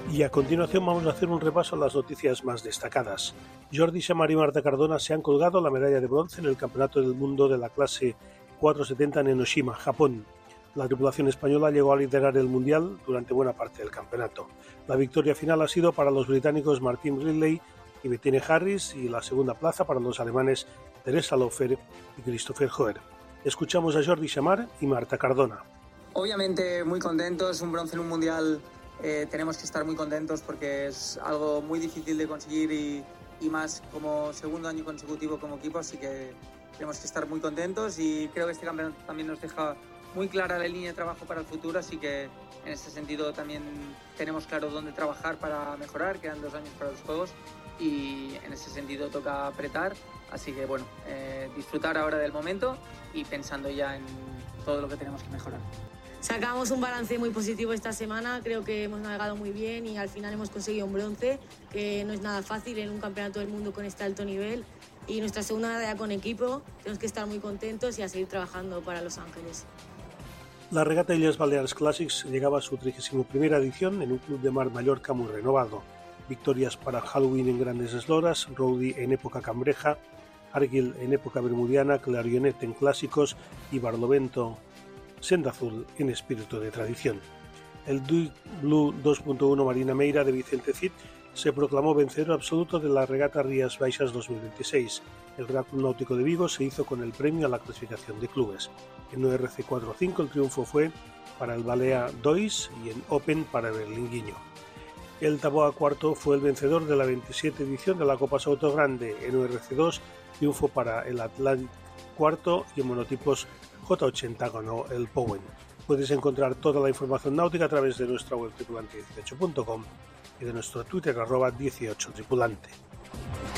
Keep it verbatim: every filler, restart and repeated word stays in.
Y a continuación vamos a hacer un repaso a las noticias más destacadas. Jordi Xammar y Marta Cardona se han colgado la medalla de bronce en el Campeonato del Mundo de la clase cuatrocientos setenta en Enoshima, Japón. La tripulación española llegó a liderar el Mundial durante buena parte del campeonato. La victoria final ha sido para los británicos Martin Ridley y Bettine Harris y la segunda plaza para los alemanes Theresa Laufer y Christopher Hoer. Escuchamos a Jordi Xammar y Marta Cardona. Obviamente muy contentos, un bronce en un Mundial. Eh, tenemos que estar muy contentos porque es algo muy difícil de conseguir y, y más como segundo año consecutivo como equipo, así que tenemos que estar muy contentos y creo que este campeonato también nos deja muy clara la línea de trabajo para el futuro, así que en ese sentido también tenemos claro dónde trabajar para mejorar. Quedan dos años para los Juegos y en ese sentido toca apretar, así que bueno, eh, disfrutar ahora del momento y pensando ya en todo lo que tenemos que mejorar. Sacamos un balance muy positivo esta semana, creo que hemos navegado muy bien y al final hemos conseguido un bronce, que no es nada fácil en un campeonato del mundo con este alto nivel, y nuestra segunda medalla con equipo. Tenemos que estar muy contentos y a seguir trabajando para Los Ángeles. La regata Illes Balears Classics llegaba a su trigésima primera edición en un club de mar Mallorca muy renovado. Victorias para Halloween en Grandes Esloras, Rowdy en época cambreja, Argyll en época bermudiana, Clarionet en clásicos y Barlovento Senda Azul en espíritu de tradición. El Duke Blue dos punto uno Marina Meira de Vicente Cid se proclamó vencedor absoluto de la regata Rías Baixas dos mil veintiséis. El Real Club Náutico de Vigo se hizo con el premio a la clasificación de clubes. En O R C cuatro cinco el triunfo fue para el Balea Dois y en Open para el Berlinguiño. El Taboa Cuarto fue el vencedor de la veintisiete edición de la Copa Souto Grande. En O R C dos triunfo para el Atlantic Cuarto y en monotipos J ochenta ganó el Powen. Puedes encontrar toda la información náutica a través de nuestra web tripulante dieciocho punto com y de nuestro Twitter arroba dieciocho tripulante.